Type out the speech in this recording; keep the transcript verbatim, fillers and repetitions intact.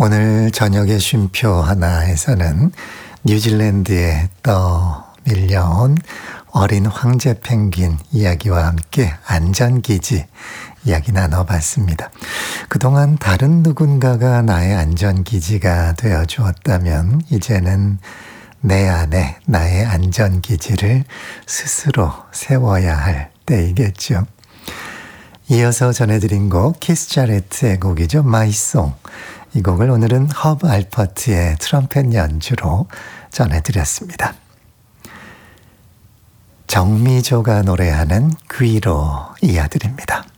오늘 저녁의 쉼표 하나에서는 뉴질랜드에 떠밀려온 어린 황제 펭귄 이야기와 함께 안전기지 이야기 나눠봤습니다. 그동안 다른 누군가가 나의 안전기지가 되어주었다면 이제는 내 안에 나의 안전기지를 스스로 세워야 할 때이겠죠. 이어서 전해드린 곡 키스 자레트의 곡이죠. My Song. 이 곡을 오늘은 허브 알퍼트의 트럼펫 연주로 전해드렸습니다. 정미조가 노래하는 귀로 이어드립니다.